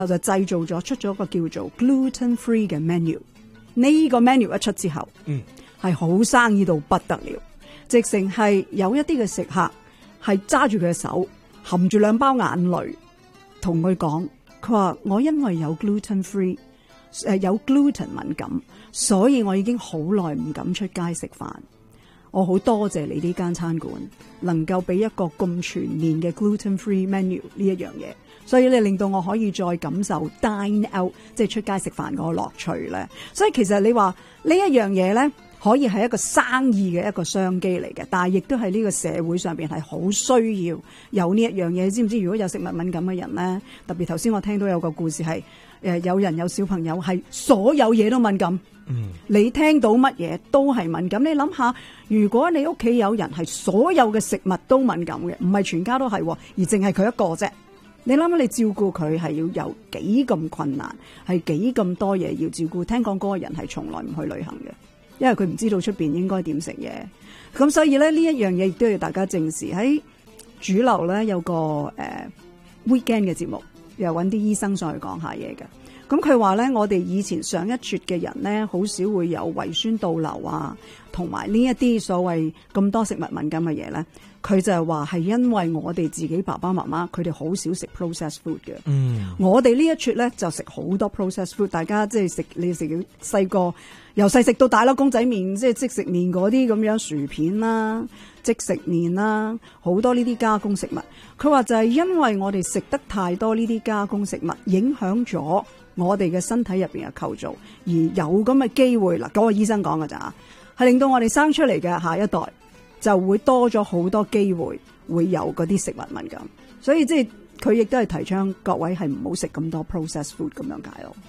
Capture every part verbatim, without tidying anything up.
就製造咗出咗個叫做 gluten free 嘅 menu。呢個 menu 一出之後，嗯，係好生意到不得了，直情係有一啲嘅食客係揸住佢嘅手，含住兩包眼淚，同佢講，佢話我因為有 gluten free，誒、呃、有 gluten 敏感，所以我已經好耐唔敢出街食飯。我好多謝你呢間餐館能夠俾一個咁全面嘅 gluten free menu 呢一樣嘢，所以你令到我可以再感受 dine out 即係出街食飯嗰個樂趣咧。所以其實你話呢一樣嘢咧，可以係一個生意嘅一個商機嚟嘅，但係亦都係呢個社會上邊係好需要有呢一樣嘢。你知唔知如果有食物敏感嘅人咧，特別頭先我聽到有個故事係誒有人有小朋友係所有嘢都敏感。嗯，你聽到乜嘢都係敏感。你諗下，如果你屋企有人係所有嘅食物都敏感嘅，唔係全家都係，而淨係佢一個啫。你諗下，你照顧佢係要有幾咁困難，係幾咁多嘢要照顧。聽講嗰個人係從來唔去旅行嘅，因為佢唔知道出邊應該點食嘢。咁所以咧，呢一樣嘢亦都要大家正視。喺主流咧有個誒、呃、weekend 嘅節目，又揾啲醫生上去講下嘢嘅。咁佢話咧，我哋以前上一撮嘅人咧，好少會有胃酸倒流啊，同埋呢一啲所謂咁多食物敏感嘅嘢咧。佢就係話係因為我哋自己爸爸媽媽佢哋好少食 processed food 嘅。嗯，我哋呢一撮咧就食好多 processed food。大家即係食你食細個由細食到大啦，公仔麵即係即食麵嗰啲咁樣，薯片啦、即食麵啦，好多呢啲加工食物。佢話就係因為我哋食得太多呢啲加工食物，影響咗我哋嘅身體入邊嘅構造，而有咁嘅機會嗱，嗰個醫生講㗎咋，係令到我哋生出嚟嘅下一代就會多咗好多機會會有嗰啲食物敏感，所以即係佢亦都係提倡各位係唔好食咁多 processed food 咁樣解咯。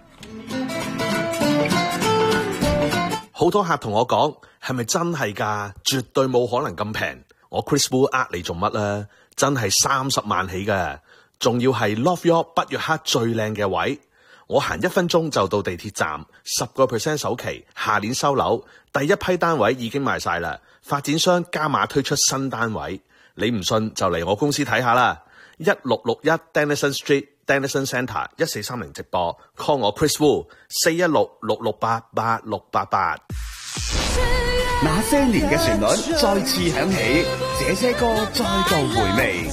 好多客同我講，係咪真係㗎？絕對冇可能咁平。我 Chris Wu 呃你做乜咧？真係三十萬起嘅，仲要係 Love York 北約克最靚嘅位。我行一分鐘就到地鐵站，十個 percent 首期，下年收樓，第一批單位已經賣晒啦。發展商加碼推出新單位，你唔信就嚟我公司睇下啦。一六六一 Dennison Street Dennison Centre 一四三零直播 ，call 我 Chris Wu 四一六六六八八六八八。 那些年嘅旋律再次響起，這些歌再度回味。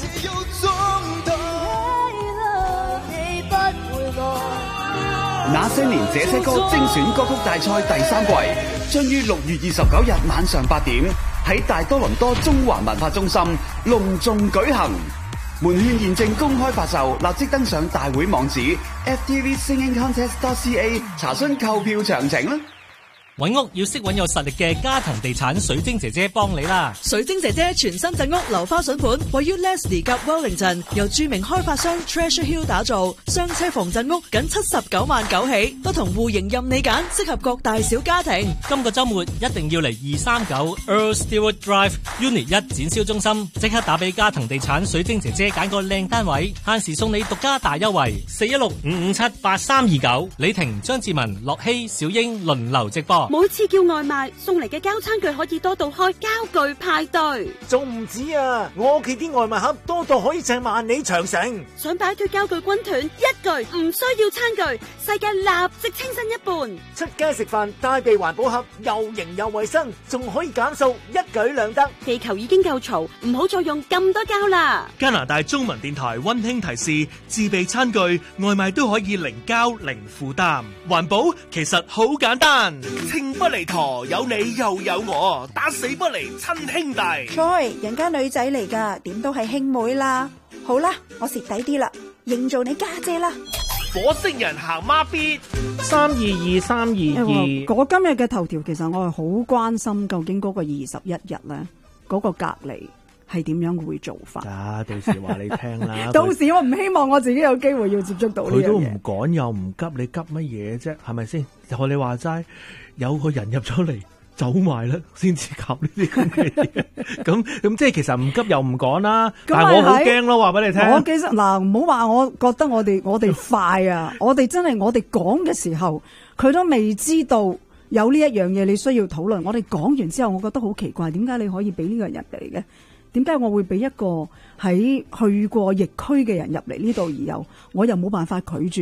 那些年這些歌精選歌曲大賽第三季將於六月二十九日晚上八點喺大多倫多中環文化中心隆重舉行，門券現正公開發售，立即登上大會網址 f t v singing contest dot c a 查詢購票詳情啦。 揾屋要識揾有實力嘅嘉騰地產水晶姐姐幫你啦！ 水晶姐姐全新鎮屋樓花筍盤，位於 Leslie 及 Wellington，由著名開發商 Treasure Hill 打造，雙車房鎮屋僅七十九萬九起，不同戶型任你揀，適合各大小家庭。 今個週末一定要嚟二三九 Earl Stewart Drive Unit 一展銷中心，即刻打俾嘉騰地產水晶姐姐揀個靚單位，限時送你獨家大優惠，四一六五五七八三二九。李婷、張志文、樂希、小英輪流直播。 每次叫外賣送嚟嘅膠餐具可以多到開膠具派對， 仲唔止啊！我屋企啲外賣盒多到可以掟萬里長城。 想擺脫膠具軍團，一句唔需要餐具，世界立即清新一半。 出街食飯帶備環保盒，又型又衛生，仲可以減數，一舉兩得。 地球已經夠嘈，唔好再用咁多膠啦。 加拿大中文電台溫馨提示：自備餐具外賣都可以零膠零負擔，環保其實好簡單。 情不離陀，有你又有我，打死不離親兄弟。 Joy，人家女仔嚟噶，點都係兄妹啦。好啦，我蝕底啲啦，認做你家姐啦。 火星人行孖咇， 三二二三二二。我今日嘅頭條其實我係好關心，究竟嗰個二十一日咧，嗰、嗰個隔離係點樣會做法？ 啊，到時話你聽啦。 到時我唔希望我自己有機會要接觸到呢樣嘢。 佢都唔趕又唔急，你急乜嘢啫？係咪先？學你話齋，有個人入咗嚟走埋啦，先至及呢啲咁嘅嘢。咁咁即係其實唔急又唔趕啦。但係我好驚咯，話俾你聽。 我其實嗱，唔好話我覺得我哋我哋快啊！我哋真係我哋講嘅時候，佢都未知道有呢一樣嘢你需要討論。我哋講完之後，我覺得好奇怪，點解你可以俾呢個人嚟嘅？ 點解我會俾一個喺去過疫區嘅人入嚟呢度而有，我又冇辦法拒絕。